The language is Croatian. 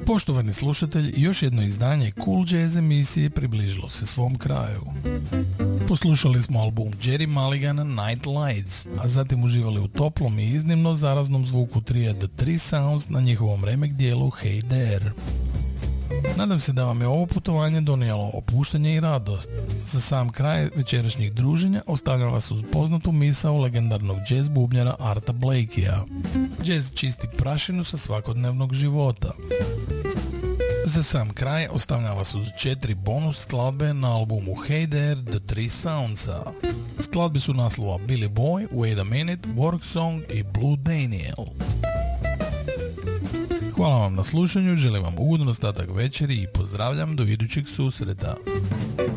Poštovani slušatelj, još jedno izdanje Cool Jazz emisije približilo se svom kraju. Poslušali smo album Jerry Mulligana Night Lights, a zatim uživali u toplom i iznimno zaraznom zvuku trija The Three Sounds na njihovom remek dijelu Hey There. Nadam se da vam je ovo putovanje donijelo opuštanje i radost. Za sam kraj večerašnjih druženja ostavljam vas uz poznatu misao legendarnog jazz bubnjara Arta Blakeyja. Jazz čisti prašinu sa svakodnevnog života. Za sam kraj ostavljam vas uz 4 bonus skladbe na albumu Hey There The Three Soundsa. Skladbe su naslova Billy Boy, Wait a Minute, Work Song i Blue Daniel. Hvala vam na slušanju, želim vam ugodan ostatak večeri i pozdravljam do idućeg susreta.